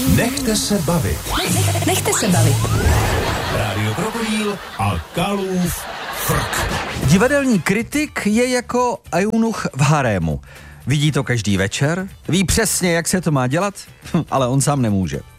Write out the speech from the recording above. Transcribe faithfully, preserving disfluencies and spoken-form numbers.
Nechte se bavit. Nechte se bavit. Rádio Krokodýl a Kalův frk. Divadelní kritik je jako eunuch v harému. Vidí to každý večer, ví přesně, jak se to má dělat, ale on sám nemůže.